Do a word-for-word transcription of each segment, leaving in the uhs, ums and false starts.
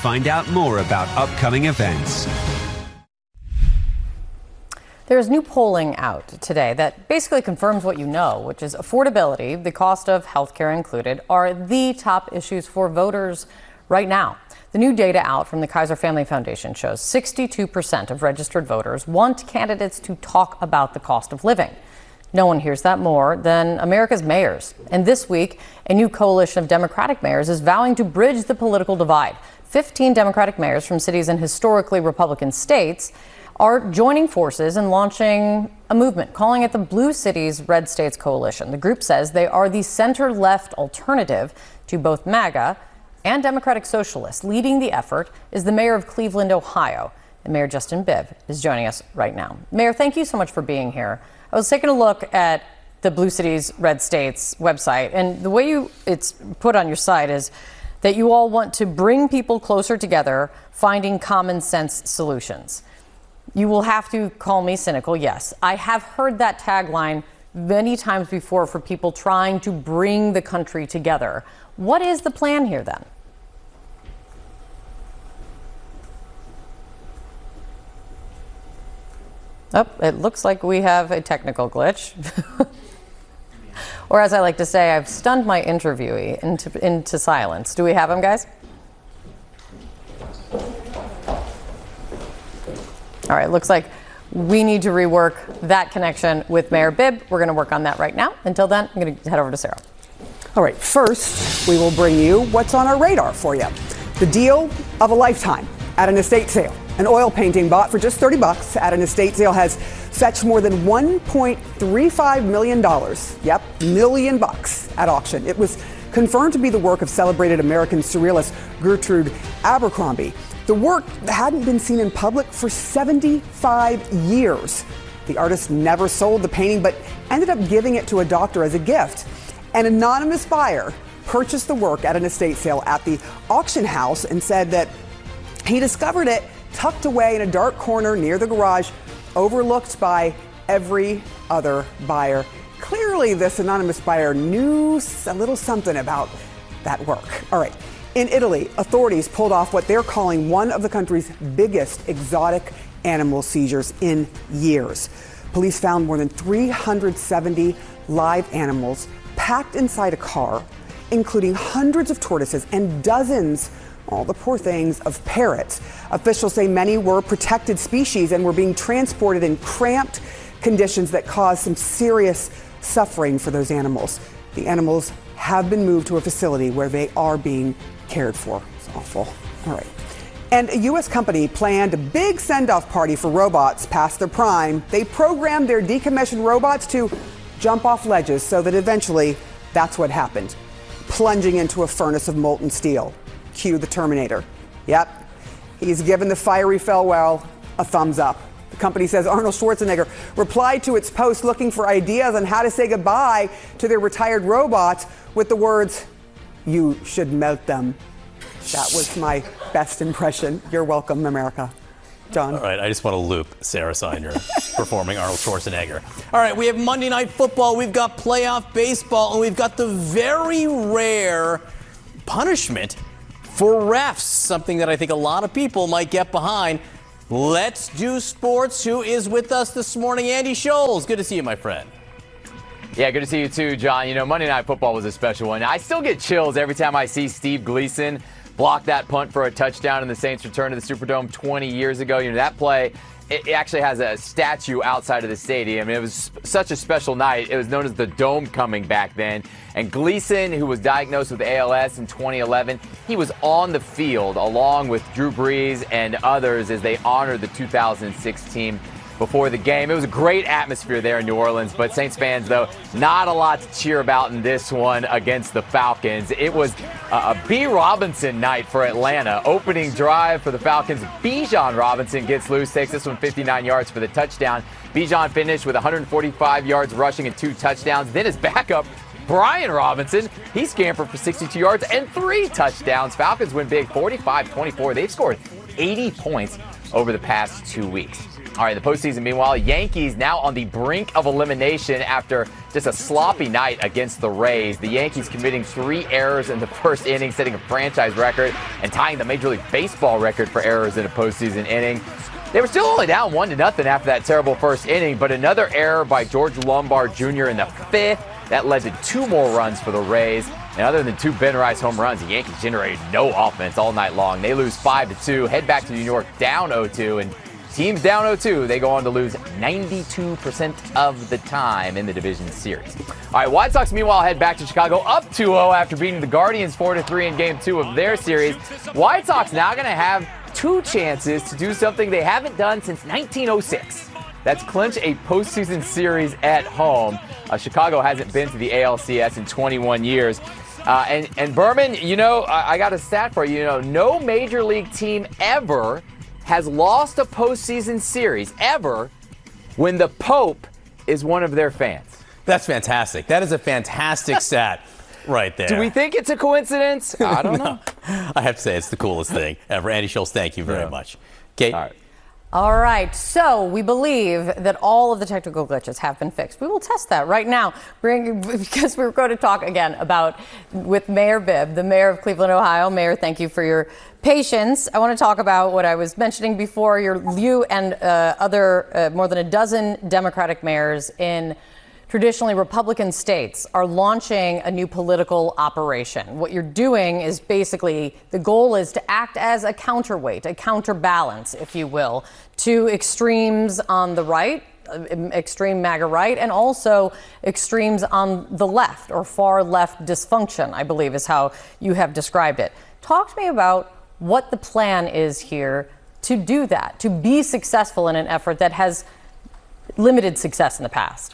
Find out more about upcoming events. There's new polling out today that basically confirms what you know, which is affordability, the cost of health care included, are the top issues for voters right now. The new data out from the Kaiser Family Foundation shows sixty-two percent of registered voters want candidates to talk about the cost of living. No one hears that more than America's mayors. And this week, a new coalition of Democratic mayors is vowing to bridge the political divide. fifteen Democratic mayors from cities in historically Republican states are joining forces and launching a movement, calling it the Blue Cities Red States Coalition. The group says they are the center-left alternative to both MAGA and Democratic Socialists. Leading the effort is the mayor of Cleveland, Ohio. And Mayor Justin Bibb is joining us right now. Mayor, thank you so much for being here. I was taking a look at the Blue Cities Red States website, and the way you it's put on your site is that you all want to bring people closer together, finding common sense solutions. You will have to call me cynical, yes. I have heard that tagline many times before for people trying to bring the country together. What is the plan here then? Oh, it looks like we have a technical glitch. Or as I like to say, I've stunned my interviewee into, into silence. Do we have him, guys? All right, looks like we need to rework that connection with Mayor Bibb. We're going to work on that right now. Until then, I'm going to head over to Sarah. All right, first, we will bring you what's on our radar for you. The deal of a lifetime at an estate sale. An oil painting bought for just thirty bucks at an estate sale has fetched more than one point three five million dollars. Yep, million bucks at auction. It was confirmed to be the work of celebrated American surrealist Gertrude Abercrombie. The work hadn't been seen in public for seventy-five years. The artist never sold the painting, but ended up giving it to a doctor as a gift. An anonymous buyer purchased the work at an estate sale at the auction house and said that he discovered it tucked away in a dark corner near the garage, overlooked by every other buyer. Clearly, this anonymous buyer knew a little something about that work. All right. In Italy, authorities pulled off what they're calling one of the country's biggest exotic animal seizures in years. Police found more than three hundred seventy live animals packed inside a car, including hundreds of tortoises and dozens, all the poor things, of parrots. Officials say many were protected species and were being transported in cramped conditions that caused some serious suffering for those animals. The animals have been moved to a facility where they are being cared for. It's awful. All right. And a U S company planned a big send-off party for robots past their prime. They programmed their decommissioned robots to jump off ledges so that eventually that's what happened. Plunging into a furnace of molten steel. Cue the Terminator. Yep. He's given the fiery farewell a thumbs up. The company says Arnold Schwarzenegger replied to its post looking for ideas on how to say goodbye to their retired robots with the words, "You should melt them." That was my best impression. You're welcome, America. John. All right, I just want to loop Sarah Siner performing Arnold Schwarzenegger. All right, we have Monday Night Football, we've got playoff baseball, and we've got the very rare punishment for refs, something that I think a lot of people might get behind. Let's do sports. Who is with us this morning? Andy Scholes. Good to see you, my friend. Yeah, good to see you too, John. You know, Monday Night Football was a special one. I still get chills every time I see Steve Gleason block that punt for a touchdown in the Saints' return to the Superdome twenty years ago. You know, that play, it actually has a statue outside of the stadium. It was such a special night. It was known as the Dome coming back then. And Gleason, who was diagnosed with A L S in twenty eleven, he was on the field along with Drew Brees and others as they honored the two thousand six team before the game. It was a great atmosphere there in New Orleans, but Saints fans, though, not a lot to cheer about in this one against the Falcons. It was a, a B. Robinson night for Atlanta. Opening drive for the Falcons. Bijan Robinson gets loose, takes this one fifty-nine yards for the touchdown. Bijan finished with one hundred forty-five yards rushing and two touchdowns. Then his backup, Brian Robinson, he scampered for sixty-two yards and three touchdowns. Falcons win big, forty-five twenty-four. They've scored eighty points over the past two weeks. All right, the postseason, meanwhile, Yankees now on the brink of elimination after just a sloppy night against the Rays. The Yankees committing three errors in the first inning, setting a franchise record and tying the Major League Baseball record for errors in a postseason inning. They were still only down one to nothing after that terrible first inning, but another error by George Lombard Junior in the fifth. That led to two more runs for the Rays. And other than two Ben Rice home runs, the Yankees generated no offense all night long. They lose five to two, head back to New York down oh two, and teams down oh two, they go on to lose ninety-two percent of the time in the division series. All right, White Sox, meanwhile, head back to Chicago up two oh after beating the Guardians four to three in game two of their series. White Sox now going to have two chances to do something they haven't done since nineteen oh six. That's clinch a postseason series at home. Uh, Chicago hasn't been to the A L C S in twenty-one years. Uh, and, and Berman, you know, I, I got a stat for you. You know, no major league team ever has lost a postseason series ever when the Pope is one of their fans. That's fantastic. That is a fantastic stat right there. Do we think it's a coincidence? I don't no. know. I have to say it's the coolest thing ever. Andy Schultz, thank you very yeah. much. Kate? All right. All right, so we believe that all of the technical glitches have been fixed. We will test that right now bring, because we're going to talk again about with Mayor Bibb, the mayor of Cleveland, Ohio. Mayor, thank you for your patience. I want to talk about what I was mentioning before. Your, you and uh, other uh, more than a dozen Democratic mayors in traditionally Republican states are launching a new political operation. What you're doing is basically the goal is to act as a counterweight, a counterbalance, if you will, to extremes on the right, extreme MAGA right, and also extremes on the left or far left dysfunction, I believe is how you have described it. Talk to me about what the plan is here to do that, to be successful in an effort that has limited success in the past.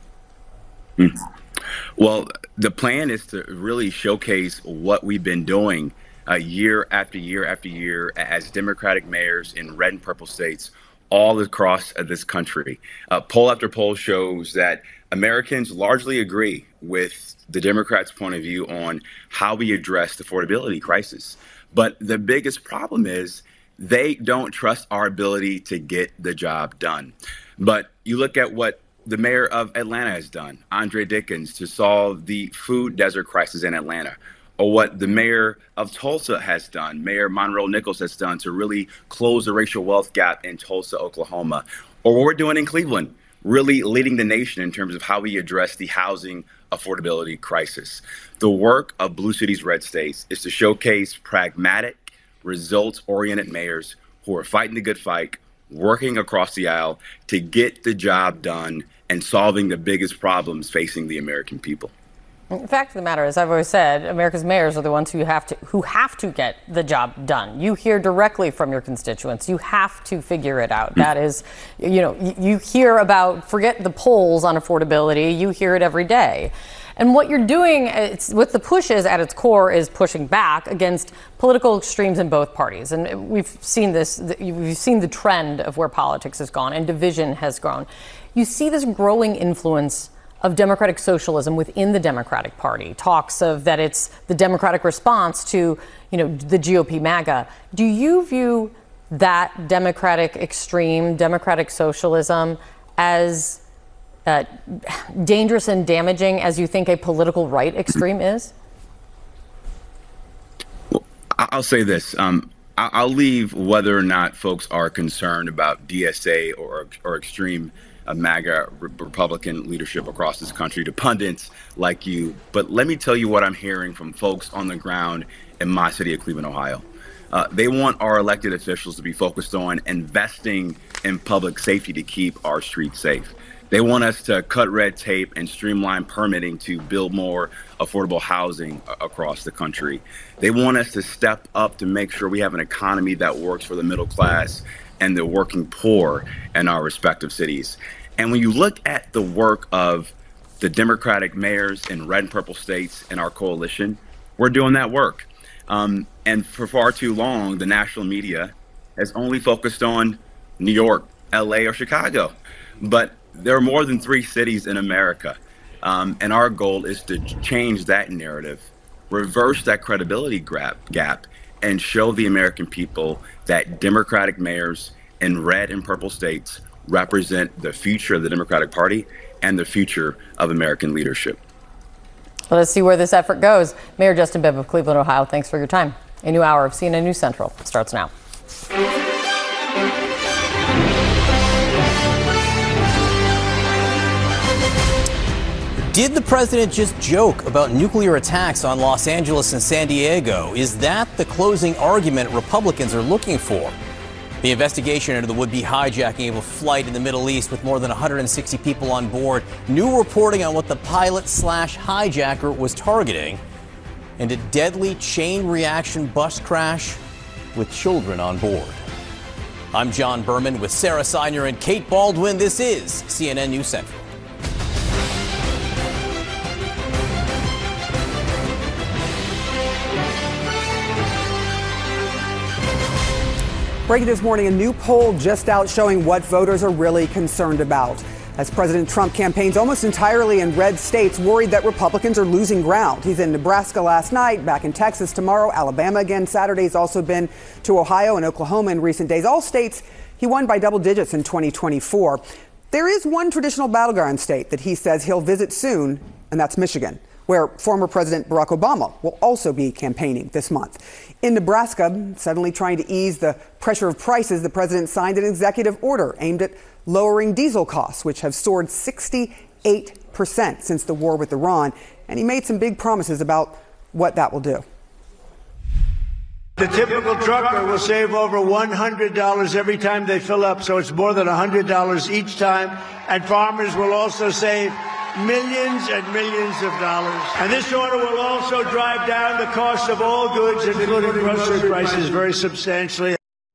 Well, the plan is to really showcase what we've been doing uh, year after year after year as Democratic mayors in red and purple states all across uh, this country. Uh, poll after poll shows that Americans largely agree with the Democrats' point of view on how we address the affordability crisis. But the biggest problem is they don't trust our ability to get the job done. But you look at what the mayor of Atlanta has done, Andre Dickens, to solve the food desert crisis in Atlanta, or what the mayor of Tulsa has done, Mayor Monroe Nichols has done to really close the racial wealth gap in Tulsa, Oklahoma, or what we're doing in Cleveland, really leading the nation in terms of how we address the housing affordability crisis. The work of Blue Cities, Red States is to showcase pragmatic, results-oriented mayors who are fighting the good fight, working across the aisle to get the job done and solving the biggest problems facing the American people. The fact of the matter is, I've always said, America's mayors are the ones who have to who have to get the job done. You hear directly from your constituents. You have to figure it out. That is, you know, you hear about, forget the polls on affordability, you hear it every day. And what you're doing, it's, what the push is at its core is pushing back against political extremes in both parties. And we've seen this, we've seen the trend of where politics has gone and division has grown. You see this growing influence of democratic socialism within the Democratic Party, talks of that it's the Democratic response to, you know, the G O P MAGA. Do you view that democratic extreme, democratic socialism, as uh, dangerous and damaging as you think a political right extreme is? Well, I'll say this. Um, I'll leave whether or not folks are concerned about D S A or, or extreme uh, MAGA re- Republican leadership across this country to pundits like you. But let me tell you what I'm hearing from folks on the ground in my city of Cleveland, Ohio. Uh, they want our elected officials to be focused on investing in public safety to keep our streets safe. They want us to cut red tape and streamline permitting to build more affordable housing a- across the country. They want us to step up to make sure we have an economy that works for the middle class and the working poor in our respective cities. And when you look at the work of the Democratic mayors in red and purple states in our coalition, we're doing that work. Um, and for far too long, the national media has only focused on New York, L A, or Chicago. But there are more than three cities in America. Um, and our goal is to change that narrative, reverse that credibility gap, gap, and show the American people that Democratic mayors in red and purple states represent the future of the Democratic Party and the future of American leadership. Let us see where this effort goes. Mayor Justin Bibb of Cleveland, Ohio, thanks for your time. A new hour of C N N News Central starts now. Did the president just joke about nuclear attacks on Los Angeles and San Diego? Is that the closing argument Republicans are looking for? The investigation into the would-be hijacking of a flight in the Middle East with more than one hundred sixty people on board. New reporting on what the pilot slash hijacker was targeting. And a deadly chain reaction bus crash with children on board. I'm John Berman with Sarah Seiner and Kate Baldwin. This is C N N News Central. Breaking this morning, a new poll just out showing what voters are really concerned about. As President Trump campaigns almost entirely in red states, worried that Republicans are losing ground. He's in Nebraska last night, back in Texas tomorrow, Alabama again Saturday. He's also been to Ohio and Oklahoma in recent days. All states he won by double digits in twenty twenty-four. There is one traditional battleground state that he says he'll visit soon, and that's Michigan, where former President Barack Obama will also be campaigning this month. In Nebraska, suddenly trying to ease the pressure of prices, the president signed an executive order aimed at lowering diesel costs, which have soared sixty-eight percent since the war with Iran. And he made some big promises about what that will do. The typical trucker will save over one hundred dollars every time they fill up, so it's more than one hundred dollars each time. And farmers will also save millions and millions of dollars. And this order will also drive down the cost of all goods, including grocery prices, very substantially.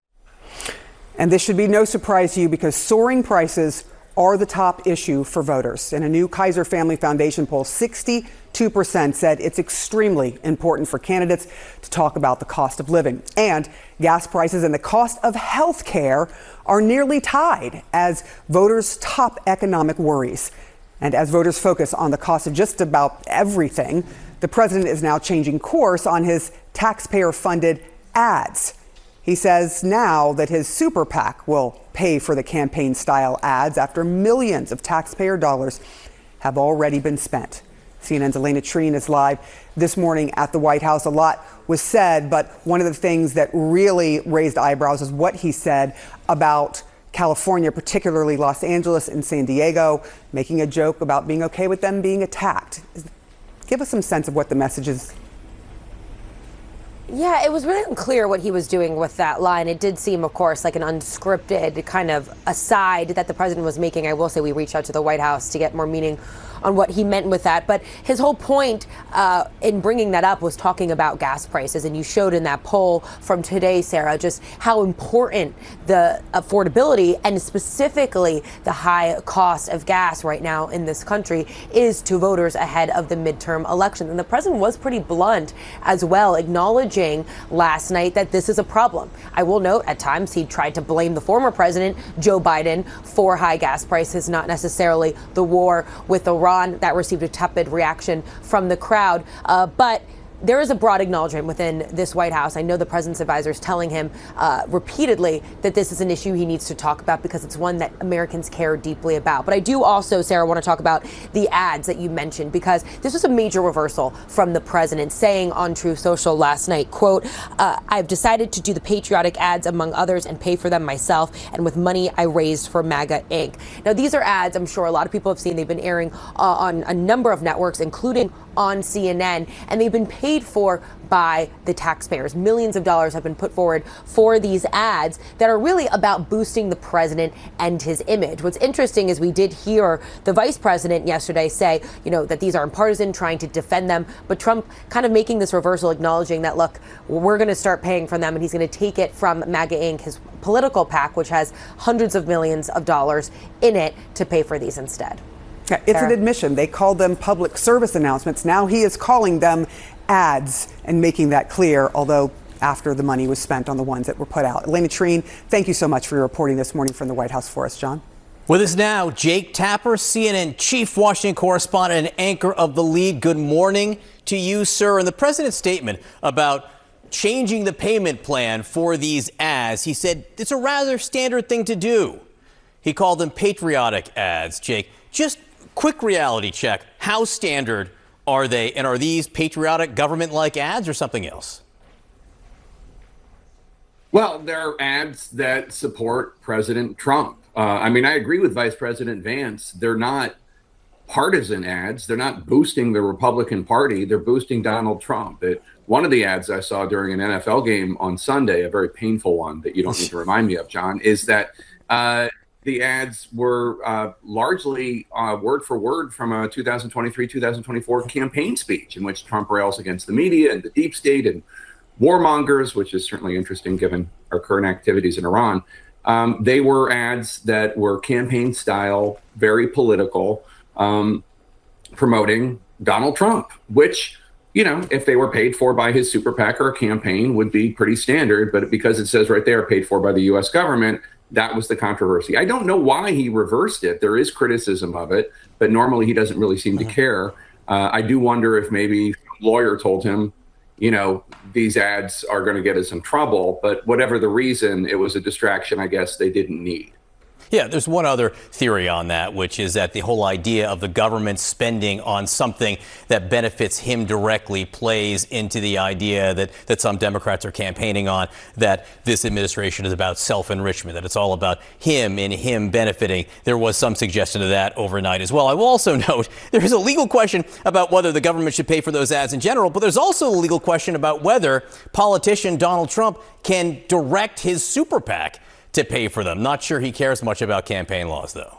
And this should be no surprise to you because soaring prices are the top issue for voters. In a new Kaiser Family Foundation poll, sixty-two percent said it's extremely important for candidates to talk about the cost of living. And gas prices and the cost of health care are nearly tied as voters' top economic worries. And as voters focus on the cost of just about everything, the president is now changing course on his taxpayer-funded ads. He says now that his super PAC will pay for the campaign-style ads after millions of taxpayer dollars have already been spent. C N N's Elena Treen is live this morning at the White House. A lot was said, but one of the things that really raised eyebrows is what he said about California, particularly Los Angeles and San Diego, making a joke about being okay with them being attacked. Give us some sense of what the message is. Yeah, it was really unclear what he was doing with that line. It did seem, of course, like an unscripted kind of aside that the president was making. I will say we reached out to the White House to get more meaning on what he meant with that. But his whole point uh, in bringing that up was talking about gas prices. And you showed in that poll from today, Sarah, just how important the affordability and specifically the high cost of gas right now in this country is to voters ahead of the midterm elections. And the president was pretty blunt as well, acknowledging last night that this is a problem. I will note at times he tried to blame the former president, Joe Biden, for high gas prices, not necessarily the war with Iran. That received a tepid reaction from the crowd. Uh, but there is a broad acknowledgement within this White House. I know the president's advisors telling him uh, repeatedly that this is an issue he needs to talk about because it's one that Americans care deeply about. But I do also, Sarah, want to talk about the ads that you mentioned because this was a major reversal from the president saying on Truth Social last night, quote, uh, I've decided to do the patriotic ads among others and pay for them myself and with money I raised for MAGA Incorporated. Now, these are ads I'm sure a lot of people have seen. They've been airing uh, on a number of networks, including on C N N, and they've been paid for by the taxpayers. Millions of dollars have been put forward for these ads that are really about boosting the president and his image. What's interesting is we did hear the vice president yesterday say, you know, that these aren't partisan, trying to defend them, but Trump kind of making this reversal, acknowledging that, look, we're going to start paying for them, and he's going to take it from MAGA Incorporated, his political PAC, which has hundreds of millions of dollars in it, to pay for these instead. Yeah, it's Sarah. An admission. They called them public service announcements. Now he is calling them ads and making that clear, although after the money was spent on the ones that were put out. Elena Treen, thank you so much for your reporting this morning from the White House for us, John. With us now, Jake Tapper, C N N chief Washington correspondent and anchor of The Lead. Good morning to you, sir. And the president's statement about changing the payment plan for these ads. He said it's a rather standard thing to do. He called them patriotic ads. Jake, just quick reality check. How standard are they? And are these patriotic government-like ads or something else? Well, there are ads that support President Trump. Uh, I mean, I agree with Vice President Vance. They're not partisan ads. They're not boosting the Republican Party. They're boosting Donald Trump. It, one of the ads I saw during an N F L game on Sunday, a very painful one that you don't need to remind me of, John, is that uh, the ads were uh, largely uh, word for word from a two thousand twenty-three two thousand twenty-four campaign speech in which Trump rails against the media and the deep state and warmongers, which is certainly interesting given our current activities in Iran. Um, they were ads that were campaign style, very political, um, promoting Donald Trump, which, you know, if they were paid for by his super PAC or a campaign would be pretty standard. But because it says right there, paid for by the U S government, that was the controversy. I don't know why he reversed it. There is criticism of it, but normally he doesn't really seem to care. Uh, I do wonder if maybe a lawyer told him, you know, these ads are going to get us in trouble. But whatever the reason, it was a distraction, I guess, they didn't need. Yeah, there's one other theory on that, which is that the whole idea of the government spending on something that benefits him directly plays into the idea that, that some Democrats are campaigning on, that this administration is about self-enrichment, that it's all about him and him benefiting. There was some suggestion of that overnight as well. I will also note there is a legal question about whether the government should pay for those ads in general, but there's also a legal question about whether politician Donald Trump can direct his super PAC to pay for them. Not sure he cares much about campaign laws, though.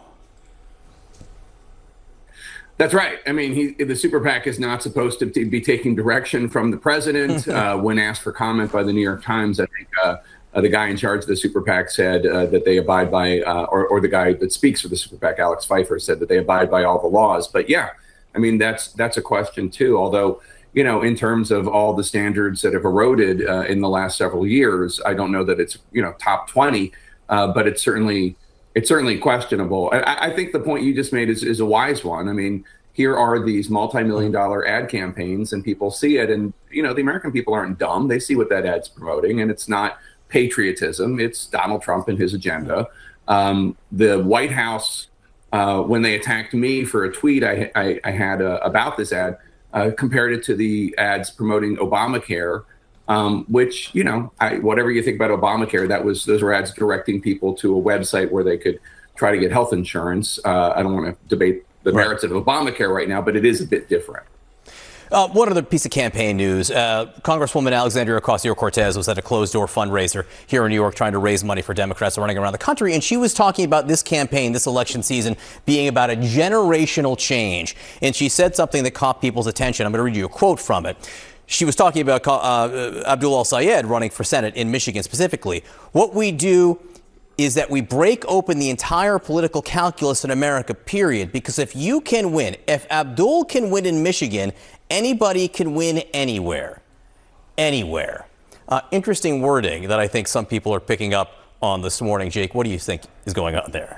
That's right. I mean, he, the super PAC is not supposed to be taking direction from the president. uh, when asked for comment by the New York Times, I think uh, uh, the guy in charge of the super PAC said uh, that they abide by, uh, or, or the guy that speaks for the super PAC, Alex Pfeiffer, said that they abide by all the laws. But yeah, I mean, that's that's a question, too. Although, you know, in terms of all the standards that have eroded uh, in the last several years, I don't know that it's, you know, top twenty. Uh, but it's certainly it's certainly questionable. I, I think the point you just made is, is a wise one. I mean, here are these multi-million dollar ad campaigns and people see it. And, you know, the American people aren't dumb. They see what that ad's promoting. And it's not patriotism. It's Donald Trump and his agenda. Um, the White House, uh, when they attacked me for a tweet I, I, I had uh, about this ad, uh, compared it to the ads promoting Obamacare. Um, which, you know, I, whatever you think about Obamacare, that was those were ads directing people to a website where they could try to get health insurance. Uh, I don't want to debate the right. merits of Obamacare right now, but it is a bit different. Uh, one other piece of campaign news. Uh, Congresswoman Alexandria Ocasio-Cortez was at a closed-door fundraiser here in New York trying to raise money for Democrats running around the country. And she was talking about this campaign, this election season, being about a generational change. And she said something that caught people's attention. I'm going to read you a quote from it. She was talking about uh, Abdul El-Sayed running for Senate in Michigan specifically. What we do is that we break open the entire political calculus in America, period. Because if you can win, if Abdul can win in Michigan, anybody can win anywhere. Anywhere. Uh, interesting wording that I think some people are picking up on this morning. Jake, what do you think is going on there?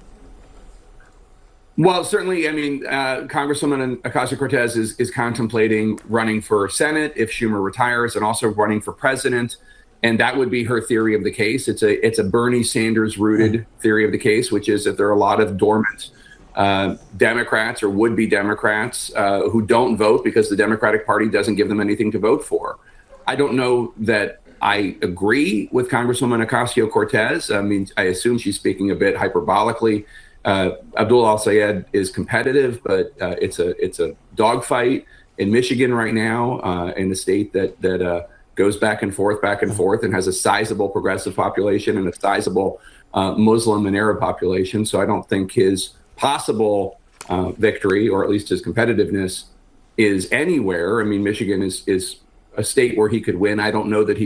Well, certainly, I mean, uh, Congresswoman Ocasio-Cortez is, is contemplating running for Senate if Schumer retires and also running for president. And that would be her theory of the case. It's a it's a Bernie Sanders rooted theory of the case, which is that there are a lot of dormant uh, Democrats or would be Democrats uh, who don't vote because the Democratic Party doesn't give them anything to vote for. I don't know that I agree with Congresswoman Ocasio-Cortez. I mean, I assume she's speaking a bit hyperbolically. Uh, Abdul El-Sayed is competitive, but uh, it's a it's a dogfight in Michigan right now, uh, in the state that that uh, goes back and forth, back and forth, and has a sizable progressive population and a sizable uh, Muslim and Arab population. So I don't think his possible uh, victory, or at least his competitiveness, is anywhere. I mean, Michigan is is a state where he could win. I don't know that he